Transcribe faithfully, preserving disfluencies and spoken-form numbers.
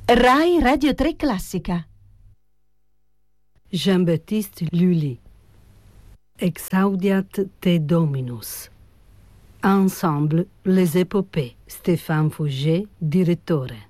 Rai Radio tre Classica. Jean-Baptiste Lully. Exaudiat te Dominus. Ensemble Les Épopées. Stéphane Fouget, direttore.